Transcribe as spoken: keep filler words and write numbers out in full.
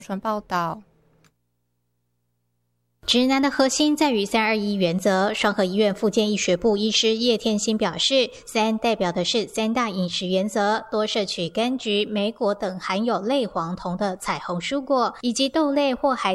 纯报道。 直男的核心在于三二一原则。双和医院复健医学部医师叶天兴表示，三代表的是三大饮食原则，多摄取柑橘、莓果等含有类黄酮的彩虹蔬果，以及豆类或海